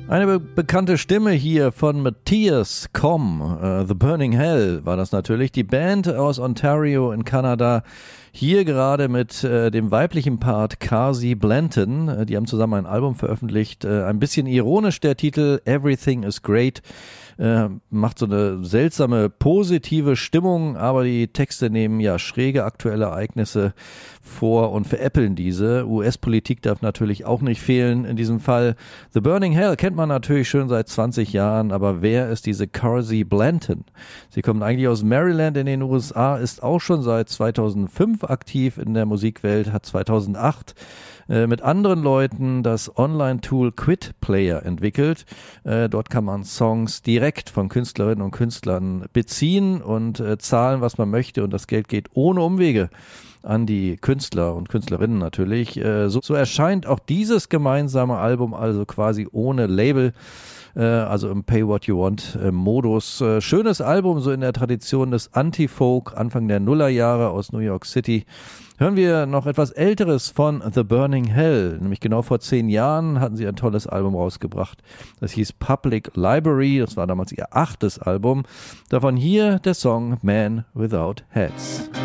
Eine bekannte Stimme hier von Matthias Comm, The Burning Hell war das natürlich. Die Band aus Ontario in Kanada, hier gerade mit dem weiblichen Part Carsey Blanton. Die haben zusammen ein Album veröffentlicht. Ein bisschen ironisch der Titel Everything is Great. Macht so eine seltsame positive Stimmung, aber die Texte nehmen ja schräge aktuelle Ereignisse vor und veräppeln diese. US-Politik darf natürlich auch nicht fehlen in diesem Fall. The Burning Hell kennt man natürlich schon seit 20 Jahren, aber wer ist diese Carsey Blanton? Sie kommt eigentlich aus Maryland in den USA, ist auch schon seit 2005 aktiv in der Musikwelt, hat 2008 mit anderen Leuten das Online-Tool Quit Player entwickelt. Dort kann man Songs direkt von Künstlerinnen und Künstlern beziehen und zahlen, was man möchte, und das Geld geht ohne Umwege an die Künstler und Künstlerinnen natürlich. So erscheint auch dieses gemeinsame Album also quasi ohne Label, also im Pay-What-You-Want-Modus. Schönes Album, so in der Tradition des Anti-Folk Anfang der Nullerjahre aus New York City. Hören wir noch etwas Älteres von The Burning Hell. Nämlich genau vor 10 Jahren hatten sie ein tolles Album rausgebracht. Das hieß Public Library. Das war damals ihr 8. Album. Davon hier der Song Man Without Hats.